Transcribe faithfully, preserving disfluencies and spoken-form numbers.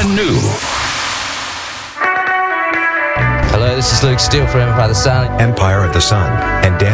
brand new. Hello, this is Luke Steele from Empire of the Sun. Empire of the Sun, and Dan